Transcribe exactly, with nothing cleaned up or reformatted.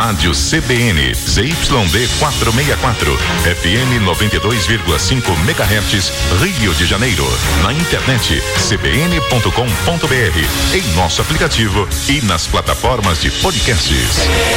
Rádio C B N, Z Y D quatrocentos e sessenta e quatro, F M noventa e dois vírgula cinco megahertz, Rio de Janeiro. Na internet c b n ponto com ponto b r, em nosso aplicativo e nas plataformas de podcasts.